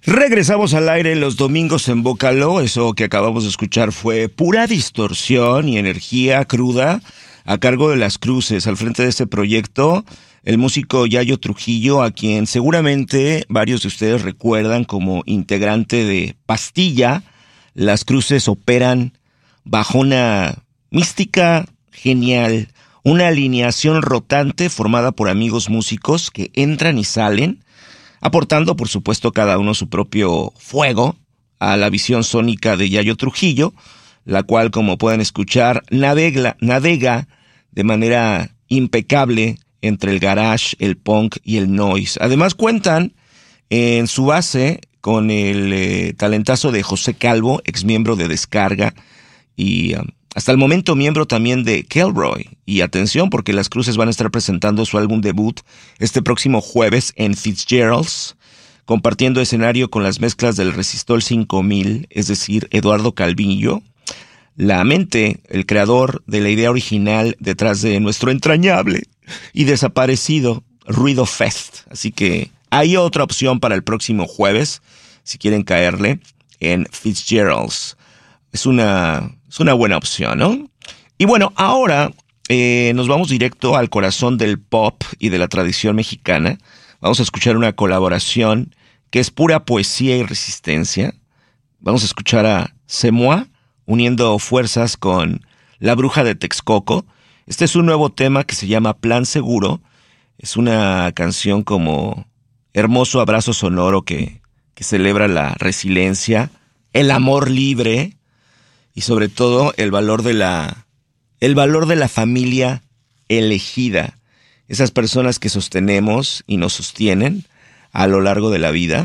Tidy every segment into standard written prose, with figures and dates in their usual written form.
Regresamos al aire los domingos en Bócalo. Eso que acabamos de escuchar fue pura distorsión y energía cruda a cargo de Las Cruces. Al frente de este proyecto, el músico Yayo Trujillo, a quien seguramente varios de ustedes recuerdan como integrante de Pastilla. Las Cruces operan bajo una mística genial, una alineación rotante formada por amigos músicos que entran y salen, aportando, por supuesto, cada uno su propio fuego a la visión sónica de Yayo Trujillo, la cual, como pueden escuchar, navega de manera impecable entre el garage, el punk y el noise. Además, cuentan en su base con el talentazo de José Calvo, exmiembro de Descarga, y hasta el momento miembro también de Kelroy. Y atención, porque Las Cruces van a estar presentando su álbum debut este próximo jueves en Fitzgerald's, compartiendo escenario con las mezclas del Resistol 5000, es decir, Eduardo Calvillo, la mente, el creador de la idea original detrás de nuestro entrañable y desaparecido Ruido Fest. Así que hay otra opción para el próximo jueves, si quieren caerle, en Fitzgerald's. Es una buena opción, ¿no? Y bueno, ahora nos vamos directo al corazón del pop y de la tradición mexicana. Vamos a escuchar una colaboración que es pura poesía y resistencia. Vamos a escuchar a Semois uniendo fuerzas con La Bruja de Texcoco. Este es un nuevo tema que se llama Plan Seguro. Es una canción como hermoso abrazo sonoro que celebra la resiliencia, el amor libre y sobre todo el valor de la familia elegida. Esas personas que sostenemos y nos sostienen a lo largo de la vida,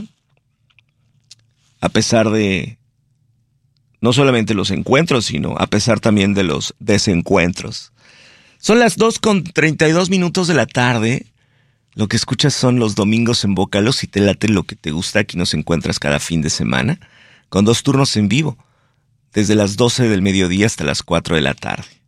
a pesar de no solamente los encuentros, sino a pesar también de los desencuentros. Son las 2:32 de la tarde. Lo que escuchas son los domingos en Bócalo. Si te late lo que te gusta, aquí nos encuentras cada fin de semana, con 2 turnos en vivo, desde las 12 del mediodía hasta las 4 de la tarde.